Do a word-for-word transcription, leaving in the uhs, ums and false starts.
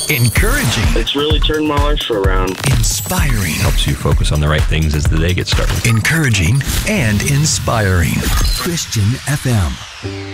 Encouraging. It's really turned my life around. Inspiring. Helps you focus on the right things as the day gets started. Encouraging and inspiring. Christian F M.